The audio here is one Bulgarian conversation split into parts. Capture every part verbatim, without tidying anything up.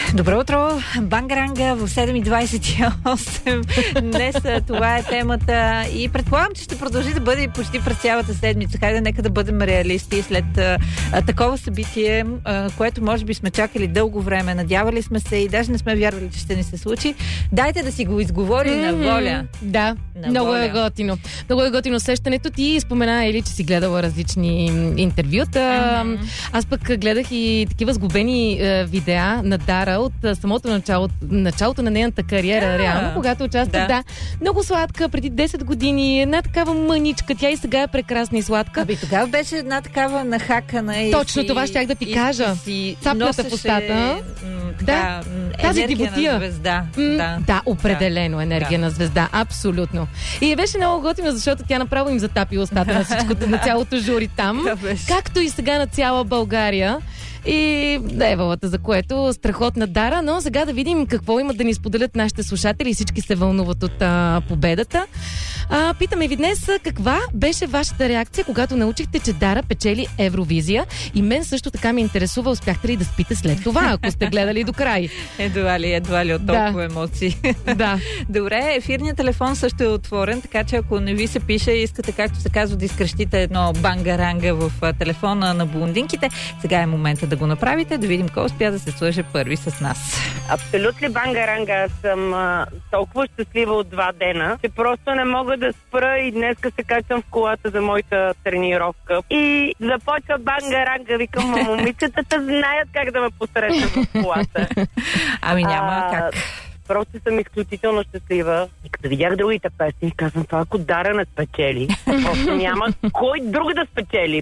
Добро утро! Бангаранга в седем и двайсет и осем. Днес това е темата и предполагам, че ще продължи да бъде и почти през цялата седмица. Хайде, нека да бъдем реалисти след а, такова събитие, а, което може би сме чакали дълго време. Надявали сме се и даже не сме вярвали, че ще ни се случи. Дайте да си го изговори mm-hmm. на воля. Да, на много воля. е готино. Много е готино усещането. Ти спомена, Ели, че си гледала различни интервюта. Mm-hmm. Аз пък гледах и такива сгубени е, видеа на Дара от самото начало, началото на нейната кариера, yeah. реално, когато участва. Да. да. Много сладка, преди десет години, една такава мъничка. Тя и сега е прекрасна и сладка. Аби тогава беше една такава нахакана и точно си, това щях да ти и, кажа. И цапната в устата. М- така, да. Тази дивотия. На звезда. М- да. да, определено енергия да. на звезда. Абсолютно. И беше много готино, защото тя направо им затапи устата на всичкото, на цялото жури там. Както и сега на цяла България. И девалата, за което страхотна Дара, но сега да видим какво имат да ни споделят нашите слушатели. Всички се вълнуват от а, победата. А, питаме ви днес каква беше вашата реакция, когато научихте, че Дара печели Евровизия. И мен също така ме интересува, успяхте ли да спите след това, ако сте гледали до край. Едва ли, едва ли от толкова да. емоции. Да. Добре, ефирният телефон също е отворен, така че ако не ви се пише и искате, както се казва, да изкръщите едно бангаранга в телефона на блондинките, сега е момента да го направите, да видим кой успя да се свърже първи с нас. Абсолютно бангаранга. Аз съм а, толкова щастлива от два дена, че просто не мога да спра и днеска се качвам в колата за моята тренировка. И започва бангаранга. Викам, момичетата знаят как да ме посрещат в колата. Ами няма а, как. Просто съм изключително щастлива. И като видях другите песни, казвам, това ако Дара не спечели, просто няма кой друг да спечели.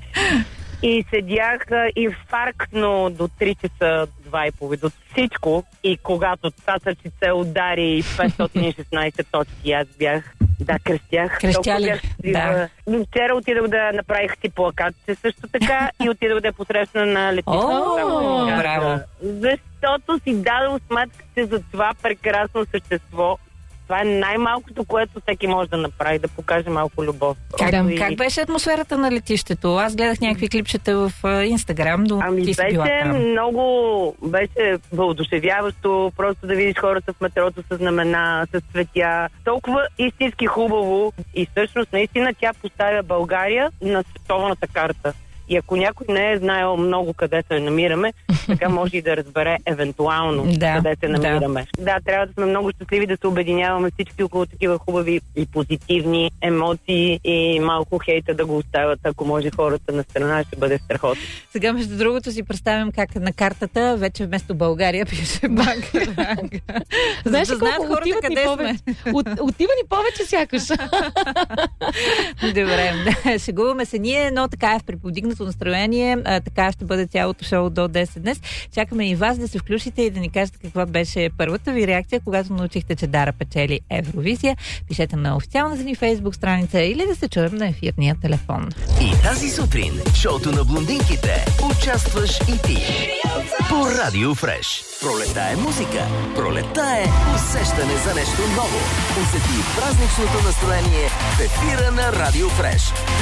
И седях инфарктно до три часа, два и половина, от всичко. И когато цацачице удари и петстотин и шестнайсет точки, аз бях, да, крещях. Крещяли, да. Вчера отидох да направих си плакатче също така и отидох да я посрещна на летището. О, браво! Защото си дадох сметка, че за това прекрасно същество това е най-малкото, което всеки може да направи, да покаже малко любов. Как, да. как беше атмосферата на летището? Аз гледах някакви клипчета в Инстаграм, но ами ти си била беше там. много, беше въодушевяващо, просто да видиш хората в метрото с знамена, с цветя. Толкова истински хубаво и всъщност наистина тя поставя България на световната карта. И ако някой не е знаел много къде се намираме, така може и да разбере евентуално да, къде се намираме. Да. да, трябва да сме много щастливи да се обединяваме всички около такива хубави и позитивни емоции и малко хейта да го оставят, ако може хората на страна, ще бъде страхотно. Сега, между другото, си представям как на картата вече вместо България пише Бангаранга. Знаеш да колко хората отиват къде ни повече? От, отива ни повече сякаш. Добре, шегуваме се ние, но така е в приподигнато настроение. А, така ще бъде цялото шоу до десет днес. Чакаме и вас да се включите и да ни кажете каква беше първата ви реакция, когато научихте, че Дара печели Евровизия. Пишете на официалната ни Фейсбук страница или да се чуем на ефирния телефон. И тази сутрин в шоуто на блондинките участваш и ти. По Радио Фреш. Пролета е музика. Пролета е усещане за нещо ново. Усети празничното настроение в ефира на Радио Фреш.